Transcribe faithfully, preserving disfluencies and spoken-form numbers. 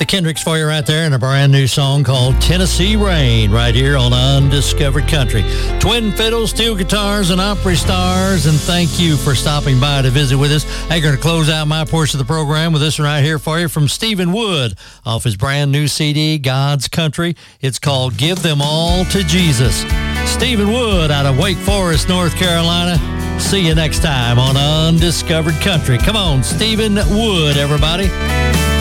The Kendricks for you right there in a brand new song called Tennessee Rain right here on Undiscovered Country. Twin fiddles, steel guitars, and Opry stars, and thank you for stopping by to visit with us. I'm going to close out my portion of the program with this one right here for you from Stephen Wood off his brand new C D, God's Country. It's called Give Them All to Jesus. Stephen Wood out of Wake Forest, North Carolina. See you next time on Undiscovered Country. Come on, Stephen Wood, everybody.